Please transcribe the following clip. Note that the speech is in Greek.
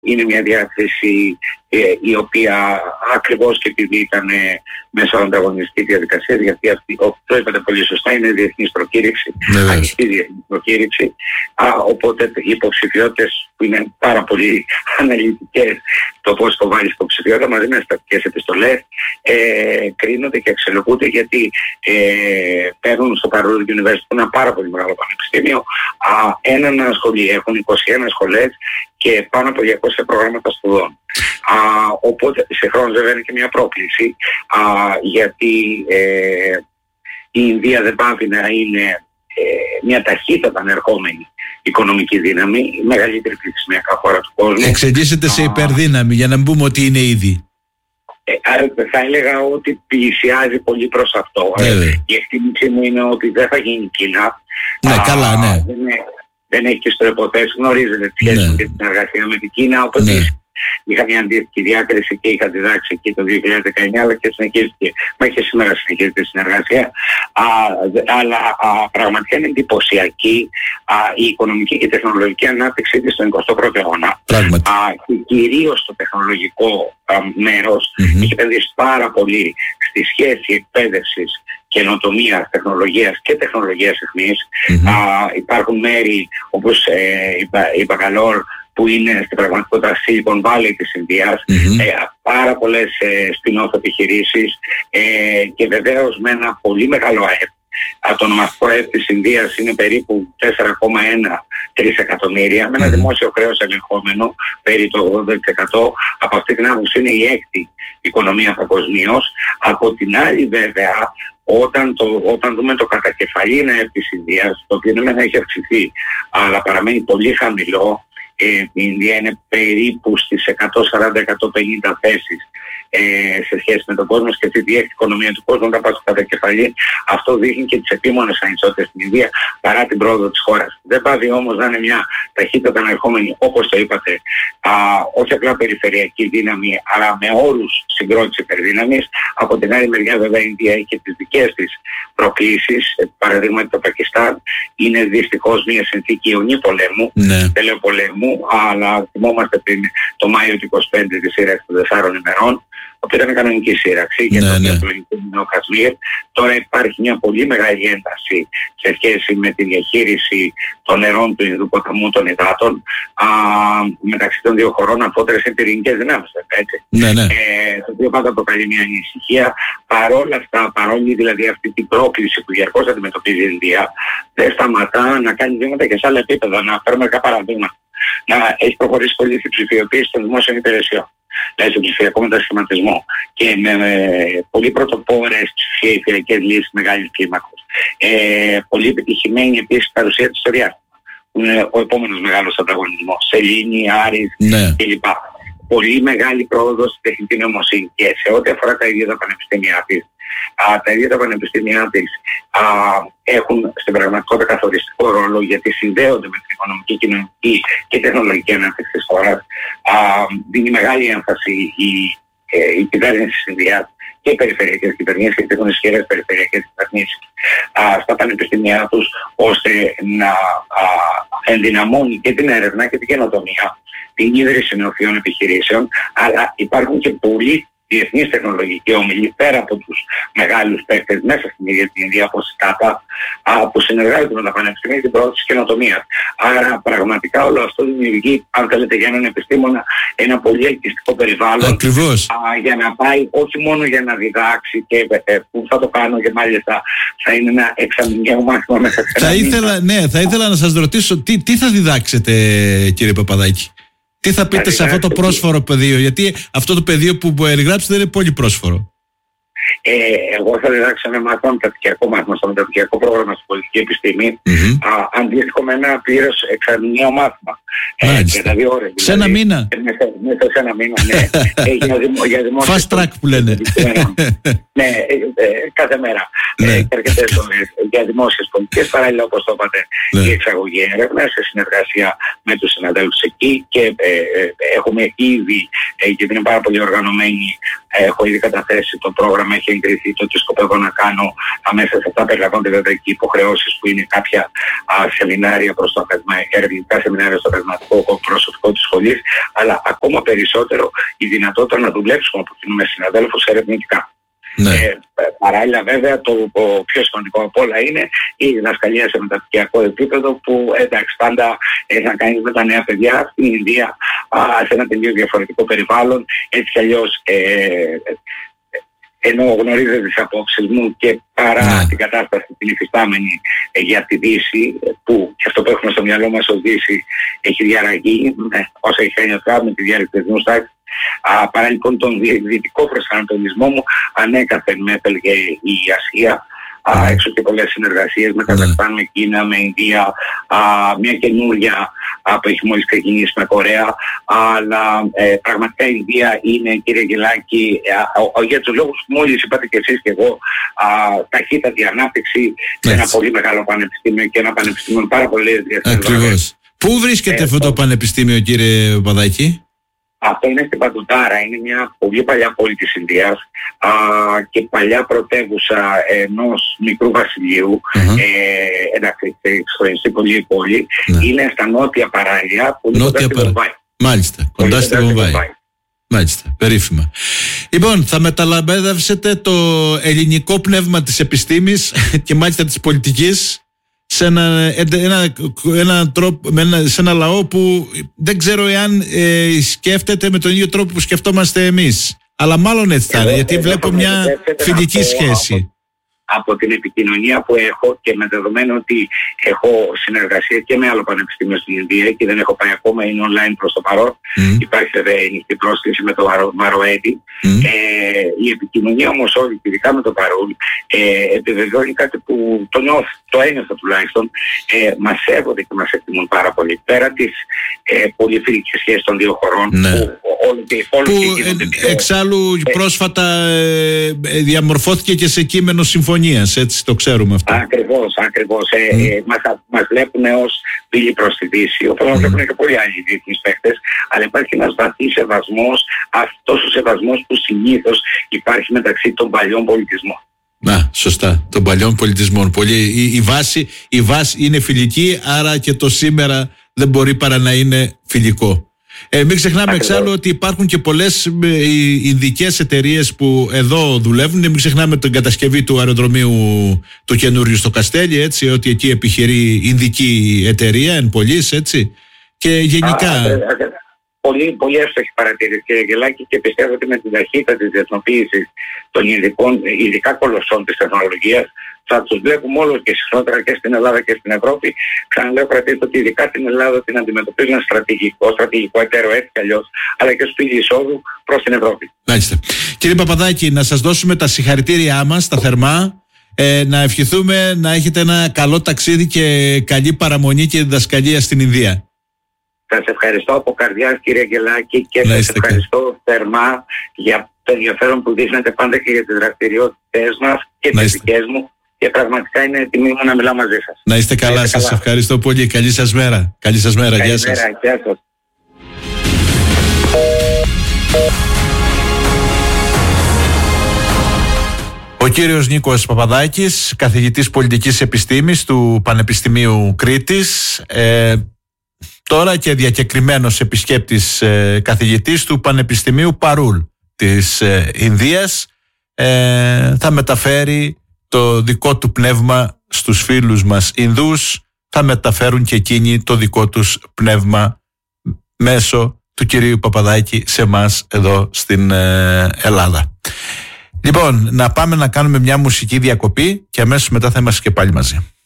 είναι μια διάθεση η οποία ακριβώς και επειδή ήταν μέσω ανταγωνιστικής διαδικασίας, γιατί αυτή, το είπατε πολύ σωστά, είναι διεθνής προκήρυξη, ανοιχτή διεθνής προκήρυξη, οπότε οι υποψηφιότητες που είναι πάρα πολύ αναλυτικές, το πώς το βάλεις υποψηφιότητα μαζί με στατικές επιστολές, κρίνονται και αξιολογούνται, γιατί παίρνουν στο Παρόλο University, ένα πάρα πολύ μεγάλο πανεπιστήμιο, ένα σχολείο, έχουν 21 σχολές και πάνω από 200 προγράμματα σπουδών. Οπότε συγχρόνως βέβαια είναι και μια πρόκληση, γιατί η Ινδία δεν πάβει να είναι μια ταχύτατα ανερχόμενη οικονομική δύναμη, η μεγαλύτερη πληθυσμιακά χώρα του κόσμου. Εξελίσσεται σε υπερδύναμη, για να μην πούμε ότι είναι ήδη. Θα έλεγα ότι πλησιάζει πολύ προς αυτό. Η εκτίμησή μου είναι ότι δεν θα γίνει Κίνα. Ναι, καλά, ναι. Δεν έχει και στο υποθέσεις, γνωρίζετε τη σχέση και την συνεργασία με την Κίνα, οπότε είχα μια αντίστοιχη διάκριση και είχα διδάξει εκεί το 2019, αλλά και συνεχίστηκε, μέχρι σήμερα συνεχίζεται η συνεργασία. Αλλά πραγματικά είναι εντυπωσιακή η οικονομική και η τεχνολογική ανάπτυξη της στον 21ο αιώνα. Και κυρίως στο τεχνολογικό μέρος έχει επενδύσει πάρα πολύ στη σχέση εκπαίδευσης, καινοτομίας, τεχνολογίας και τεχνολογίας αιχμής. Υπάρχουν μέρη όπως η Μπαγκαλόρ, που είναι στην πραγματικότητα Silicon Valley της Ινδίας, πάρα πολλές spin-off επιχειρήσεις και βεβαίως με ένα πολύ μεγάλο ΑΕΠ. Το ονομαστικό ΑΕΠ της Ινδίας είναι περίπου 4,1 τρισεκατομμύρια, με ένα δημόσιο χρέος ελεγχόμενο περί το 80%. Από αυτή την άποψη είναι η έκτη οικονομία παγκοσμίως. Από την άλλη βέβαια, όταν δούμε το κατακεφαλήν ΑΕΠ της Ινδίας, το οποίο δεν έχει αυξηθεί αλλά παραμένει πολύ χαμηλό, η Ινδία είναι περίπου στις 140-150 θέσεις σε σχέση με τον κόσμο, και αυτή η έκτη οικονομία του κόσμου, όταν πάει στο κατακεφαλή, αυτό δείχνει και τις επίμονες ανισότητες στην Ινδία παρά την πρόοδο της χώρας. Δεν πάβει όμως να είναι μια ταχύτατα ανερχόμενη, όπως το είπατε, όχι απλά περιφερειακή δύναμη, αλλά με όρους συγκρότησης υπερδύναμης. Από την άλλη μεριά βέβαια η Ινδία έχει τις δικές της προκλήσεις. Παραδείγματι το Πακιστάν είναι δυστυχώς μια συνθήκη ιονή πολέμου, δεν λέω πολέμου, αλλά θυμόμαστε πριν το Μάιο του 25 τη σύραξη των 4 ημερών, που ήταν κανονική σύραξη για το διαπλογικό Κασμίρ. Τώρα υπάρχει μια πολύ μεγάλη ένταση σε σχέση με τη διαχείριση των νερών του Ινδού ποταμού, των υδάτων, μεταξύ των δύο χωρών. Αφότερες είναι πυρηνικές δυνάμεις, έτσι. Το οποίο πάντα προκαλεί μια ανησυχία. Παρόλα αυτά, παρόλη δηλαδή αυτή την πρόκληση που διαρκώς αντιμετωπίζει η Ινδία, δεν σταματά να κάνει βήματα και σε άλλα επίπεδα. Να φέρουμε μερικά παραδείγματα. Να έχει προχωρήσει πολύ στην ψηφιοποίηση των δημόσιων υπηρεσιών, δηλαδή στον ψηφιακό μετασχηματισμό, και με πολύ πρωτοπόρες ψηφιακές λύσεις μεγάλης κλίμακος. Πολύ επιτυχημένη επίσης παρουσία της στο διάστημα, που είναι ο επόμενος μεγάλος ανταγωνισμός, Σελήνη, Άρης κλπ. Πολύ μεγάλη πρόοδος στην τεχνητή νοημοσύνη, και σε ό,τι αφορά τα ίδια τα πανεπιστήμια της. Τα ίδια τα πανεπιστήμια της έχουν στην πραγματικότητα καθοριστικό ρόλο, γιατί συνδέονται με την οικονομική, κοινωνική και τεχνολογική ανάπτυξη της χώρας. Δίνει μεγάλη έμφαση η κυβέρνηση της Ινδίας και οι περιφερειακές κυβερνήσεις, γιατί έχουν ισχυρές περιφερειακές κυβερνήσεις στα πανεπιστήμια τους, ώστε να ενδυναμώνει και την έρευνα και την καινοτομία, την ίδρυση νεοφυών επιχειρήσεων, αλλά υπάρχουν και πολλοί διεθνείς τεχνολογικοί όμιλοι πέρα από τους μεγάλους παίκτες μέσα στην ίδια την Ινδία, όπως η ΤΑΤΑ, που συνεργάζονται με τα πανεπιστήμια για την πρόοδο της καινοτομίας. Άρα πραγματικά όλο αυτό δημιουργεί, αν θέλετε, για έναν επιστήμονα ένα πολύ ελκυστικό περιβάλλον. Για να πάει, όχι μόνο για να διδάξει, και που θα το κάνω και μάλιστα θα είναι ένα εξαμηνιαίο μάθημα μέσα σε θα ήθελα να σας ρωτήσω τι θα διδάξετε, κύριε Παπαδάκη. Τι θα πείτε σε αυτό το πρόσφορο πεδίο, γιατί αυτό το πεδίο που περιγράψετε είναι πολύ πρόσφορο. Εγώ θα διδάξω ένα μάθημα μεταπτυχιακό μάθημα στο μεταπτυχιακό πρόγραμμα στην πολιτική επιστήμη, αντίστοιχο με ένα πλήρως εξαμηνιαίο μάθημα. Για 2 ώρες. Σε ένα μήνα. Μέσα σε ένα μήνα, ναι. Για δημόσιες fast track που λένε. Ναι, κάθε μέρα. Αρκετές ώρες για δημόσιες πολιτικές, παράλληλα όπως το είπατε, η εξαγωγή έρευνα σε συνεργασία με τους συναδέλφους εκεί, και έχουμε ήδη, γιατί είναι πάρα πολύ οργανωμένοι, έχω ήδη καταθέσει το πρόγραμμα, έχει εγκριθεί το τι σκοπεύω να κάνω. Αμέσως σε αυτά περιλαμβάνονται βέβαια και υποχρεώσεις που είναι κάποια σεμινάρια προς το ερευνητικά σεμινάρια στο επαγγελματικό προσωπικό της σχολής, αλλά ακόμα περισσότερο η δυνατότητα να δουλέψουμε από κοινού με συναδέλφους ερευνητικά. Ναι. Παράλληλα βέβαια το πιο σημαντικό από όλα είναι η διδασκαλία σε μεταπτυχιακό επίπεδο, που εντάξει πάντα έχει να κάνει με τα νέα παιδιά στην Ινδία, σε ένα τελείως διαφορετικό περιβάλλον. Έτσι κι αλλιώς ενώ γνωρίζετε τις απόψεις μου και παρά την κατάσταση την υφιστάμενη για τη Δύση, που και αυτό που έχουμε στο μυαλό μας ως Δύση έχει διαραγεί όσα έχει κάνει με τη διάρκεια της διεθνούς τάξης, παρά λοιπόν τον δυτικό προσανατολισμό μου ανέκαθεν με έπελγε η Ασία, έξω και πολλές συνεργασίες με Καζακστάν, με Κίνα, με Ινδία, μια καινούργια που έχει μόλις ξεκινήσει με Κορέα, αλλά πραγματικά η Ινδία είναι, κύριε Γελάκη, για τους λόγους που μόλις είπατε και εσείς και εγώ, ταχύτατη ανάπτυξη σε ένα πολύ μεγάλο πανεπιστήμιο και ένα πανεπιστήμιο πάρα πολύ διεθνές. Ακριβώς. Πού βρίσκεται αυτό το πανεπιστήμιο, κύριε Παπαδάκη? Αυτό είναι στην Παντουτάρα, είναι μια πολύ παλιά πόλη της Ινδίας και παλιά πρωτεύουσα ενός μικρού βασιλείου, εντάξει, στο νησί πολύ πόλη, είναι στα νότια παράλια, πολύ κοντά στη Βομβάη. Μάλιστα, κοντά στη Βομβάη. Μάλιστα, περίφημα. Λοιπόν, θα μεταλαμπέδευσετε το ελληνικό πνεύμα της επιστήμης και μάλιστα της πολιτικής σε ένα λαό που δεν ξέρω εάν σκέφτεται με τον ίδιο τρόπο που σκεφτόμαστε εμείς. Αλλά μάλλον έτσι θα είναι, γιατί βλέπω μια φιλική σχέση. Από την επικοινωνία που έχω και με δεδομένο ότι έχω συνεργασία και με άλλο πανεπιστήμιο στην Ινδία και δεν έχω πάει ακόμα, είναι online προς το παρόν. Υπάρχει βέβαια η πρόσκληση με το Μαροέτη. Η επικοινωνία όμως όλη, ειδικά με το Παρούλ, επιβεβαιώνει κάτι που το ένιωθα τουλάχιστον. Μας σέβονται και μας εκτιμούν πάρα πολύ. Πέρα τις πολύ φιλικές σχέσεις των δύο χωρών, που εξάλλου πρόσφατα διαμορφώθηκε και σε κείμενο συμφωνίας, έτσι το ξέρουμε αυτό. Ακριβώς. Μας βλέπουν ως πύλη προς τη Δύση, όπως μας βλέπουν και πολλοί άλλοι διεθνείς παίκτες, αλλά υπάρχει ένας βαθύς σεβασμός, αυτός ο σεβασμός που συνήθως υπάρχει μεταξύ των παλιών πολιτισμών. Σωστά, των παλιών πολιτισμών. Η βάση είναι φιλική, άρα και το σήμερα δεν μπορεί παρά να είναι φιλικό. Μην ξεχνάμε εξάλλου ότι υπάρχουν και πολλές ινδικές εταιρείες που εδώ δουλεύουν. Μην ξεχνάμε την κατασκευή του αεροδρομίου του καινούριου στο Καστέλι, έτσι, ότι εκεί επιχειρεί ινδική εταιρεία εν πολλής, έτσι. Και γενικά. Πολύ εύστοχη παρατήρηση, κύριε Γελάκη, και πιστεύω ότι με την ταχύτητα της διεθνοποίησης των ειδικά κολοσσών της τεχνολογίας θα τους βλέπουμε όλο και συχνότερα και στην Ελλάδα και στην Ευρώπη. Ξαναλέω, κρατήστε ότι ειδικά την Ελλάδα την αντιμετωπίζουν στρατηγικό εταίρο, έτσι κι αλλιώς, αλλά και ως πύλη εισόδου προς την Ευρώπη. Μάλιστα. Κύριε Παπαδάκη, να σας δώσουμε τα συγχαρητήριά μας, τα θερμά. Να ευχηθούμε να έχετε ένα καλό ταξίδι και καλή παραμονή και διδασκαλία στην Ινδία. Σας ευχαριστώ από καρδιάς, κύριε Γελάκη, και σας ευχαριστώ θερμά για το ενδιαφέρον που δείχνετε πάντα και για τις δραστηριότητες μας και τις δικές μου, και πραγματικά είναι τιμή μου να μιλάω μαζί σας. Να είστε καλά, σας ευχαριστώ πολύ. Καλή σας μέρα. Γεια σας. Γεια σας. Ο κύριος Νίκος Παπαδάκης, καθηγητής πολιτικής επιστήμης του Πανεπιστημίου Κρήτης, τώρα και διακεκριμένος επισκέπτης καθηγητής του Πανεπιστημίου Παρούλ της Ινδίας, θα μεταφέρει το δικό του πνεύμα στους φίλους μας Ινδούς, θα μεταφέρουν και εκείνοι το δικό τους πνεύμα μέσω του κυρίου Παπαδάκη σε εμάς εδώ στην Ελλάδα. Λοιπόν, να πάμε να κάνουμε μια μουσική διακοπή και αμέσως μετά θα είμαστε και πάλι μαζί.